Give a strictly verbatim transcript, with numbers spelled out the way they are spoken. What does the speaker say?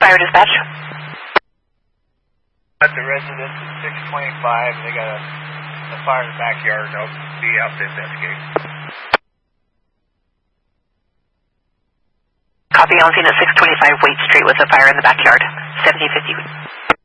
Fire dispatch. At the residence at six twenty-five, they got a, a fire in the backyard. I'll be out to investigate. Copy, on scene at six twenty-five Waite Street with a fire in the backyard. seventy fifty.